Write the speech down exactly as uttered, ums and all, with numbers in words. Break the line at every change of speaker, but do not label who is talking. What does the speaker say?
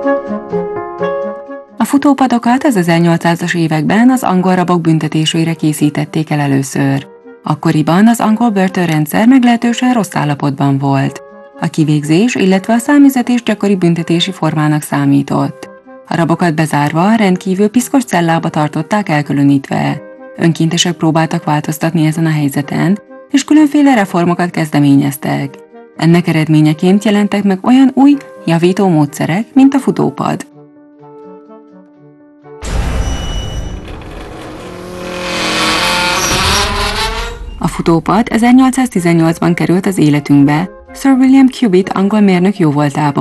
A futópadokat az ezernyolcszázas években az angol rabok büntetésére készítették el először. Akkoriban az angol börtönrendszer meglehetősen rossz állapotban volt. A kivégzés, illetve a száműzetés gyakori büntetési formának számított. A rabokat bezárva rendkívül piszkos cellába tartották elkülönítve. Önkéntesek próbáltak változtatni ezen a helyzeten, és különféle reformokat kezdeményeztek. Ennek eredményeként jelentek meg olyan új, javító módszerek, mint a futópad. A futópad ezernyolcszáztizennyolcban került az életünkbe, Sir William Cubitt angol mérnök jóvoltában.